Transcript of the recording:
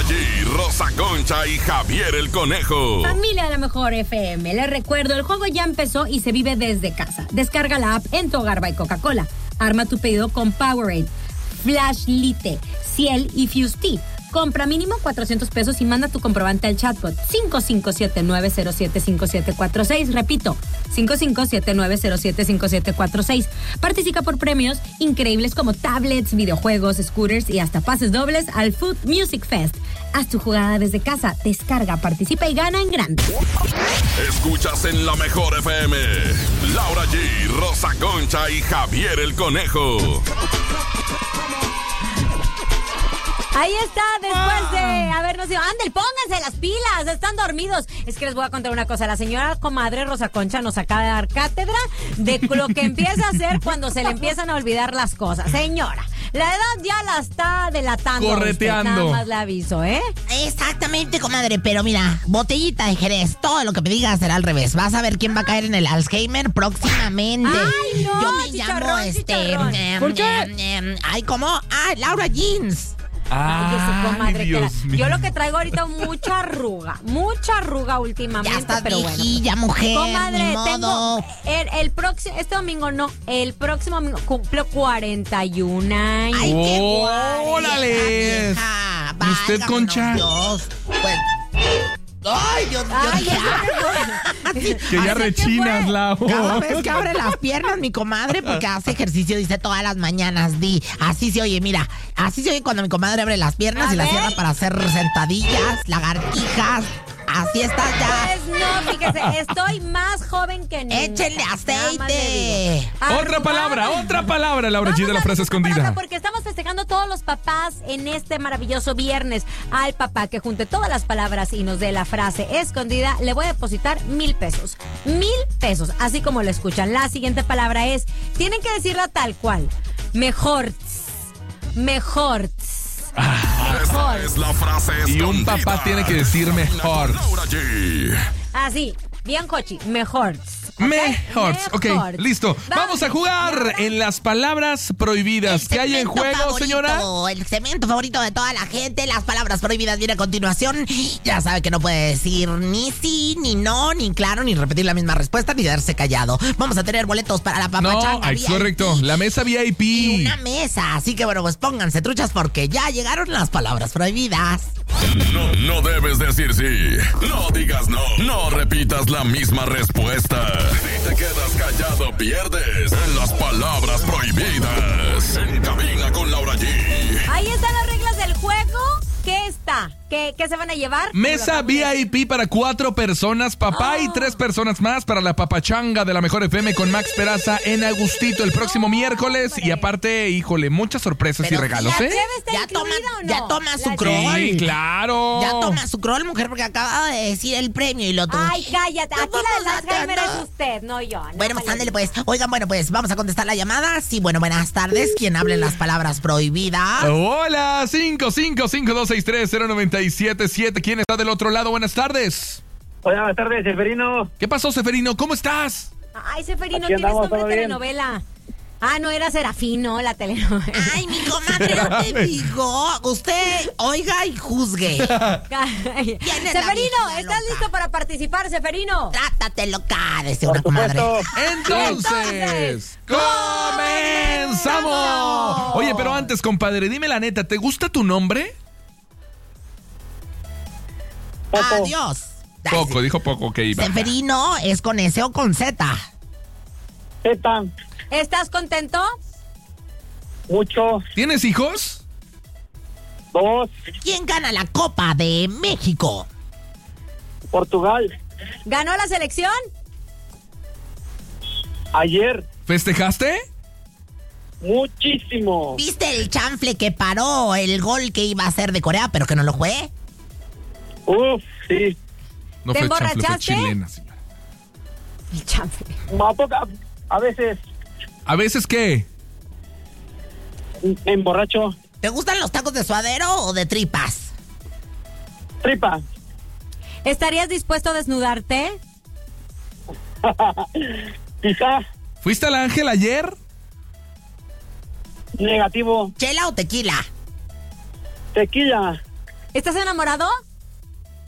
G, Rosa Concha y Javier el Conejo. Familia de la Mejor FM, les recuerdo, el juego ya empezó y se vive desde casa. Descarga la app en tu hogar by Coca-Cola. Arma tu pedido con Powerade, Flashlight, Ciel y Fusti. Compra mínimo 400 pesos y manda tu comprobante al chatbot 5579075746. Repito, 5579075746. Participa por premios increíbles como tablets, videojuegos, scooters y hasta pases dobles al Food Music Fest. Haz tu jugada desde casa, descarga, participa y gana en grande. Escuchas en la Mejor FM, Laura G, Rosa Concha y Javier el Conejo. Ahí está, después de habernos dicho, ándale, pónganse las pilas, están dormidos. Es que les voy a contar una cosa, la señora comadre Rosa Concha nos acaba de dar cátedra de lo que empieza a hacer cuando se le empiezan a olvidar las cosas. Señora, la edad ya la está delatando. Correteando. Usted, nada más le aviso, ¿eh? Exactamente, comadre, pero mira, botellita de Jerez, todo lo que me digas será al revés. Vas a ver quién va a caer en el Alzheimer próximamente. Ay, no, yo me llamo chicharrón. ¿Por qué? ¿Cómo? Laura Jeans. Ay, su comadre, Dios mío. yo lo que traigo ahorita mucha arruga últimamente, Ya estás pero bueno. viejilla, mujer, Comadre, ni modo. tengo el próximo, este domingo no, el próximo domingo cumplo 41 años. Ay, qué ¡Órale! vieja. ¿Y usted, Válgame Concha? Dios. Pues, ay, Dios mío. Ay, Que ya Así rechinas, fue. Lau. Cada vez que abre las piernas mi comadre porque hace ejercicio, dice todas las mañanas, así se oye, mira, así se oye cuando mi comadre abre las piernas A y las ver. cierra para hacer sentadillas, lagartijas, así está ya. Pues no, fíjese, estoy más joven que nunca. Échenle Nada más le aceite. digo. Otra palabra, Laura G, de la Vamos a frase hacer otra palabra escondida. porque estamos festejando todos los papás en este maravilloso viernes. Al papá que junte todas las palabras y nos dé la frase escondida, le voy a depositar 1,000 pesos. 1,000 pesos, así como lo escuchan. La siguiente palabra es, tienen que decirla tal cual. Mejor. Esta es la frase escondida. Y un papá tiene que decir mejor. Laura G. Así, bien cochi, mejor. Mejor. Ok, listo. Vamos a jugar en las palabras prohibidas. ¿Qué hay en juego, señora? El segmento favorito de toda la gente, las palabras prohibidas, viene a continuación. Ya sabe que no puede decir ni sí, ni no, ni claro, ni repetir la misma respuesta, ni quedarse callado. Vamos a tener boletos para la papachanga. Es correcto. La mesa VIP. Y una mesa. Así que bueno, pues pónganse truchas porque ya llegaron las palabras prohibidas. No debes decir sí. No digas no. No repitas la misma respuesta. Si te quedas callado, pierdes en las palabras prohibidas. En cabina con Laura G. Ahí están las reglas del juego. ¿Qué está? ¿Qué se van a llevar? Mesa VIP para 4 personas, papá, y 3 personas más para la papachanga de la Mejor FM con Max Peraza en Agustito el próximo miércoles. Y aparte, híjole, muchas sorpresas Pero y regalos, ¿La ¿eh? cheve está incluida o no? Ya toma su La crol. Sí, claro. Ya toma su crol, mujer, porque acaba de decir el premio y lo tuvo. Ay, cállate. Aquí la del Alzheimer es usted, no yo. No, Bueno, pues vale. ándale pues. Oigan, bueno, pues vamos a contestar la llamada. Sí, bueno, buenas tardes. ¿Quién habla en las palabras prohibidas? Hola, 555-263-0977. ¿Quién está del otro lado? Buenas tardes. Hola, buenas tardes, Seferino. ¿Qué pasó, Seferino? ¿Cómo estás? Ay, Seferino, Aquí tienes andamos, nombre de ¿todo bien? telenovela. Ah, no, era Serafino, la telenovela. Ay, mi comadre, no te digo. Usted oiga y juzgue. Ay. ¿Quién es la Seferino, viejita ¿estás loca? listo para participar, Seferino? Trátate loca, decía Por una comadre. supuesto. Entonces, ¡comenzamos! Oye, pero antes, compadre, dime la neta, ¿te gusta tu nombre? Poco. Adiós. Poco, dijo poco, ok. va. Seferino es con S o con Z. Z, ¿Estás contento? mucho, ¿Tienes hijos? 2, ¿Quién gana la Copa de México? Portugal, ¿Ganó la selección? ayer, ¿Festejaste? muchísimo. ¿Viste el chanfle que paró el gol que iba a hacer de Corea, pero que no lo fue? Uf, sí. No ¿Te fue chanfle, fue emborrachaste? chilena, señora. El chanfle. A veces ¿A veces qué? me emborracho. ¿Te gustan los tacos de suadero o de tripas? Tripa. ¿Estarías dispuesto a desnudarte? Quizá ¿Fuiste al Ángel ayer? negativo. ¿Chela o tequila? Tequila. ¿Estás enamorado?